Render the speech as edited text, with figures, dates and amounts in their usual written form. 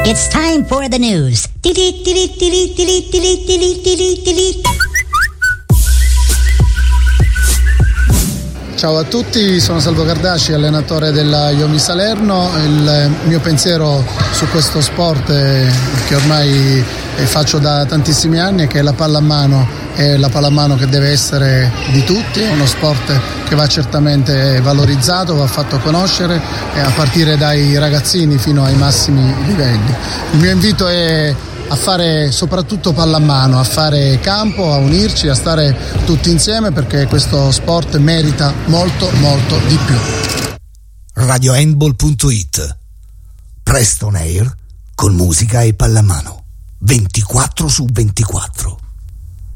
It's time for the news. Ciao a tutti, sono Salvo Cardasci, allenatore della Iomi Salerno. Il mio pensiero su questo sport che ormai faccio da tantissimi anni è che la pallamano è la pallamano che deve essere di tutti, è uno sport che va certamente valorizzato, va fatto conoscere a partire dai ragazzini fino ai massimi livelli. Il mio invito è a fare soprattutto pallamano, a fare campo, a unirci, a stare tutti insieme, perché questo sport merita molto molto di più. RadioHandball.it. Presto on air con musica e pallamano 24/24.